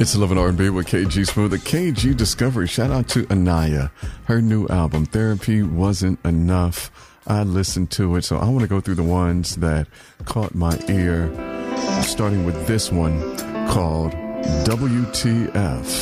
It's 11 R&B with KG Smooth, the KG Discovery. Shout out to Anaya. Her new album, Therapy Wasn't Enough. I listened to it, so I want to go through the ones that caught my ear, starting with this one called WTF.